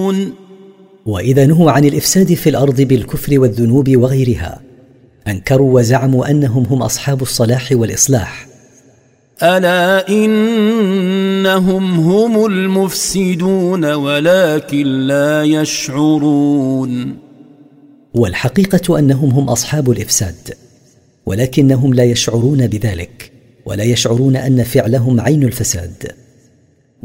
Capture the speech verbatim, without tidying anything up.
المفسدون. وإذا نهوا عن الإفساد في الأرض بالكفر والذنوب وغيرها أنكروا وزعموا أنهم هم أصحاب الصلاح والإصلاح. ألا إنهم هم المفسدون ولكن لا يشعرون. والحقيقة أنهم هم أصحاب الإفساد ولكنهم لا يشعرون بذلك، ولا يشعرون أن فعلهم عين الفساد.